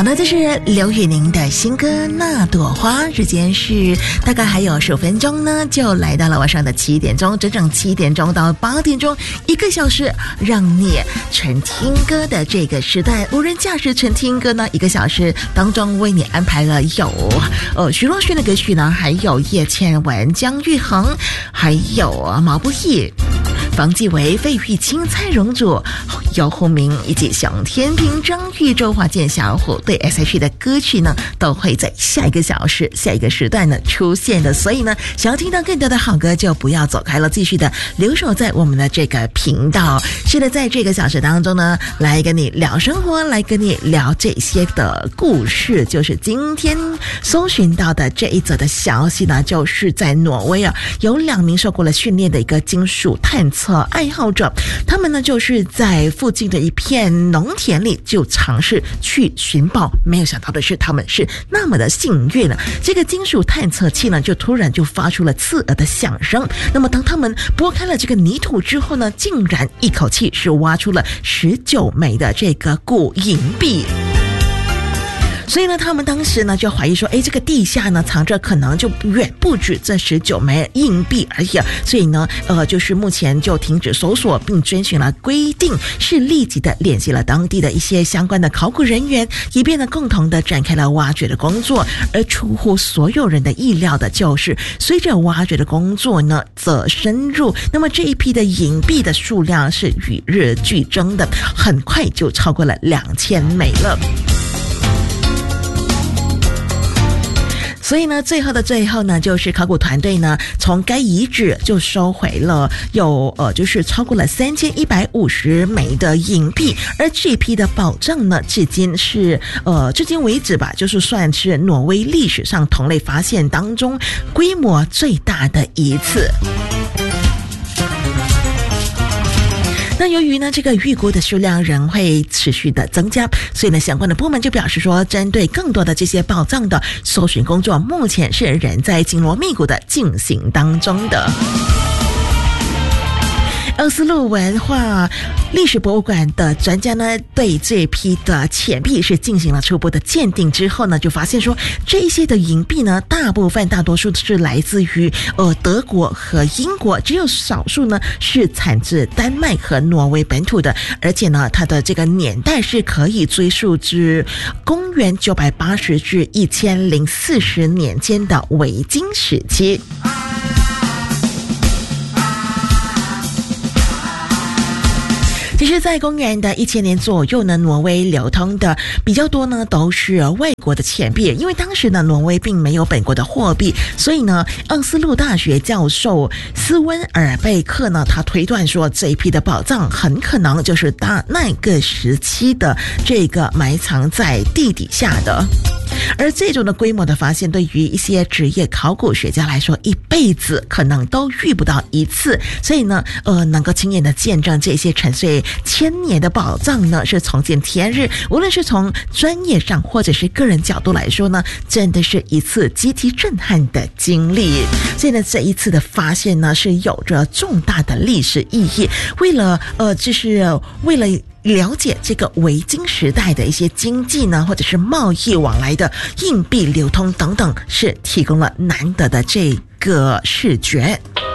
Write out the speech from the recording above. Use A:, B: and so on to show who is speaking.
A: 的，这是刘宇宁的新歌《那朵花》。时间是大概还有10分钟呢，就来到了晚上的7点钟，整整7点钟到8点钟，1个小时，让你纯听歌的这个时代。无人驾驶纯听歌呢，1个小时当中为你安排了有徐若瑄的歌曲呢，还有叶倩文、姜育恒，还有毛不易、房继维、费玉清、蔡荣祖、姚宏明以及熊天平、张玉、周华健、小虎队 S.H.E 的歌曲呢，都会在下一个小时、下一个时段呢出现的。所以呢，想要听到更多的好歌，就不要走开了，继续的留守在我们的这个频道。是的，在这个小时当中呢，来跟你聊生活，来跟你聊这些的故事。就是今天搜寻到的这一则的消息呢，就是在挪威啊，有2名受过了训练的一个金属探测爱好者，他们呢就是在附近的一片农田里就尝试去寻宝，没有想到的是他们是那么的幸运了。这个金属探测器呢就突然就发出了刺耳的响声，那么当他们拨开了这个泥土之后呢，竟然一口气是挖出了19枚的这个古银币。所以呢，他们当时呢就怀疑说，这个地下呢藏着可能就远不止这19枚硬币而已。所以呢，就是目前就停止搜索，并遵循了规定，是立即的联系了当地的一些相关的考古人员，以便呢共同的展开了挖掘的工作。而出乎所有人的意料的就是，随着挖掘的工作呢则深入，那么这一批的银币的数量是与日俱增的，很快就超过了2000枚了。所以呢，最后的最后呢，就是考古团队呢，从该遗址就收回了有就是超过了3150枚的银币，而这批的宝藏呢，至今为止吧，就是算是挪威历史上同类发现当中规模最大的一次。那由于呢这个预估的数量仍会持续的增加，所以呢相关的部门就表示说，针对更多的这些宝藏的搜寻工作，目前是仍在紧锣密鼓的进行当中的。奥斯陆文化历史博物馆的专家呢，对这批的钱币是进行了初步的鉴定之后呢，就发现说，这一些的银币呢，大多数是来自于德国和英国，只有少数呢是产自丹麦和挪威本土的，而且呢，它的这个年代是可以追溯至公元980至1040年间的维京时期。其实在公元的1000年左右呢，挪威流通的比较多呢都是外国的钱币，因为当时呢挪威并没有本国的货币，所以呢奥斯陆大学教授斯温尔贝克呢，他推断说这一批的宝藏很可能就是那个时期的这个埋藏在地底下的。而这种的规模的发现，对于一些职业考古学家来说，一辈子可能都遇不到一次，所以呢能够亲眼的见证这些沉睡1000年的宝藏呢，是重见天日。无论是从专业上或者是个人角度来说呢，真的是一次极其震撼的经历。所以呢，这一次的发现呢，是有着重大的历史意义。为了了解这个维京时代的一些经济呢，或者是贸易往来的硬币流通等等，是提供了难得的这个视觉。